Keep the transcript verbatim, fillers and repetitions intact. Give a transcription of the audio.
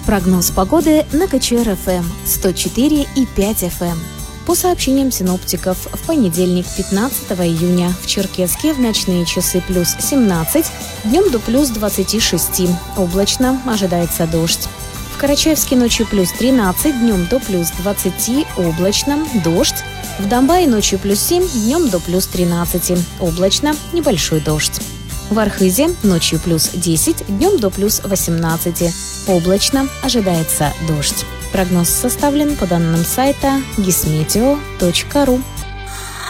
Прогноз погоды на ка че эр эф эм сто четыре и пять эф эм. По сообщениям синоптиков, в понедельник, пятнадцатого июня, в Черкесске в ночные часы плюс семнадцать, днем до плюс двадцать шесть, облачно, ожидается дождь. В Карачаевске ночью плюс тринадцать, днем до плюс двадцать, облачно, дождь. В Домбае ночью плюс семь, днем до плюс тринадцать, облачно, небольшой дождь. В Архызе ночью плюс десять, днем до плюс восемнадцать, облачно, ожидается дождь. Прогноз составлен по данным сайта гисметео точка ру.